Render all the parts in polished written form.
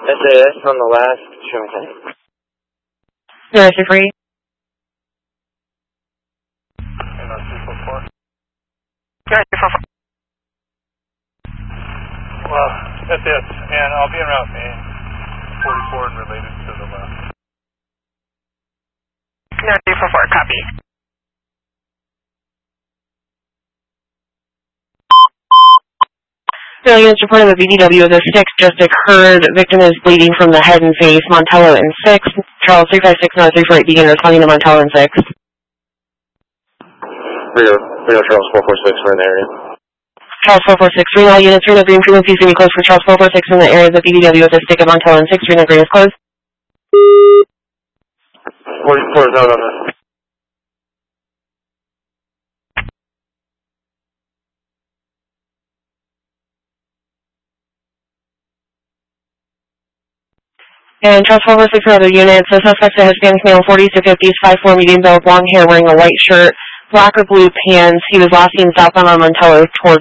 SAS on the last showing time. No, it's free. No, 344. No, 344. Well, SAS, and I'll be en route main 44 and related to the left. No, 344, copy. No, units reporting the BDW of the 6 just occurred. Victim is bleeding from the head and face. Montello and 6. Charles 356, no 348, begin responding to Montello and 6. Reno Charles 446, we're in the area. Charles 446, Reno units, Reno Green, Primo Peace, Green closed for Charles 446 in the area of the BDW with the stick of Montello and 6. Reno Green is closed. 44 is out on that. And Charles 446 for other units, the suspect has Hispanic male, 40s to 50s, 5'4", medium build, long hair, wearing a white shirt, black or blue pants. He was last seen southbound on Montello towards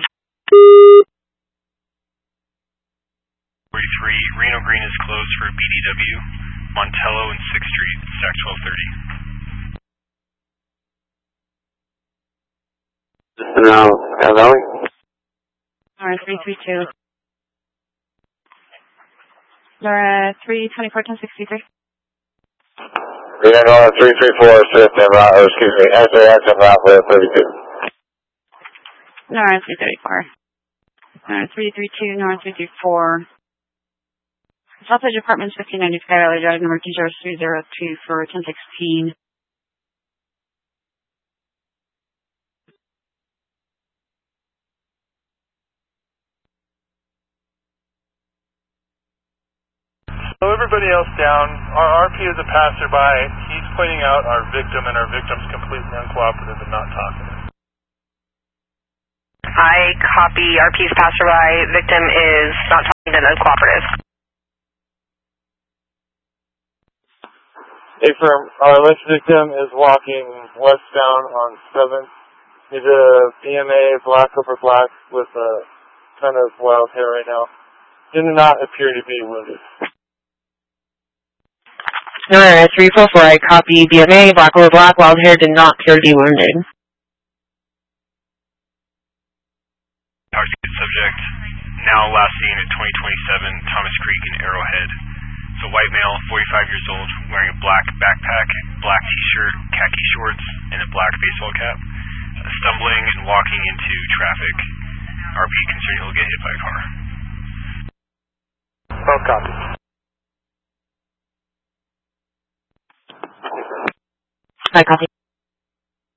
43, Reno Green is closed for BDW, Montello and 6th Street, SAC 1230. Now, Valley? Alright, 332. Laura, 324, 1063. Reno 334, Swift en route, or excuse me, SAS en route with 32. Laura, 334. Alright, 332, North 334. Southside Apartments, 1590 Skyvalley Drive, number 20302 for 1016. So everybody else down, our RP is a passerby. He's pointing out our victim, and our victim's completely uncooperative and not talking. I copy RP's passerby. Victim is not talking and uncooperative. Hey, firm, our alleged victim is walking westbound on 7th. He's a BMA, black over black, with a kind of wild hair right now. Did not appear to be wounded. No, 344, I copy BMA, black over black, wild hair, did not appear to be wounded. Targeted subject, now last seen at 2027 Thomas Creek in Arrowhead. It's a white male, 45 years old, wearing a black backpack, black t-shirt, khaki shorts, and a black baseball cap. Stumbling and walking into traffic. RP concerned he'll get hit by a car. Both copies. I copy.